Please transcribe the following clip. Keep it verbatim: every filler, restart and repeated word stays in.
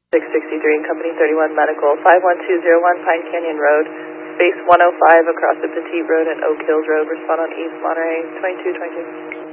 six sixty-three and Company thirty-one Medical, five one two zero one Pine Canyon Road, space one oh five across the Petite Road and Oak Hills Road. Respond on East Monterey, twenty-two twenty-two.